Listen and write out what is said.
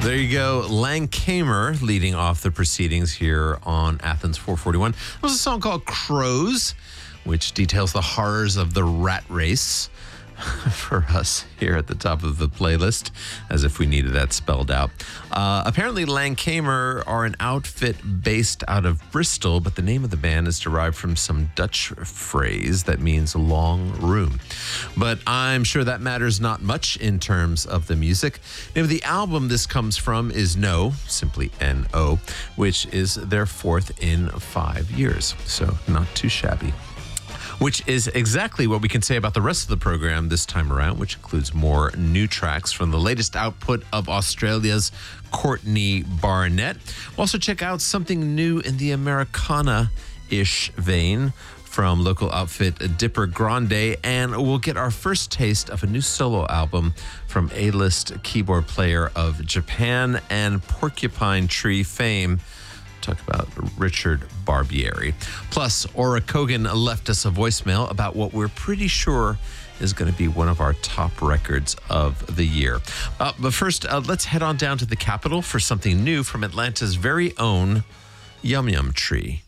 There you go. Langkamer leading off the proceedings here on Athens 441. It was a song called Crows, which details the horrors of the rat race for us here at the top of the playlist, as if we needed that spelled out. Apparently, Langkamer are an outfit based out of Bristol, but the name of the band is derived from some Dutch phrase that means long room. But I'm sure that matters not much in terms of the music. The name of the album this comes from is No, simply N-O, which is their fourth in 5 years. So not too shabby. Which is exactly what we can say about the rest of the program this time around, which includes more new tracks from the latest output of Australia's Courtney Barnett. We'll also check out something new in the Americana-ish vein from local outfit Dipper Grande, and we'll get our first taste of a new solo album from A-list keyboard player of Japan and Porcupine Tree fame. Talk about Richard Barbieri. Plus, Ora Kogan left us a voicemail about what we're pretty sure is going to be one of our top records of the year. But first, let's head on down to the Capitol for something new from Atlanta's very own Yum Yum Tree.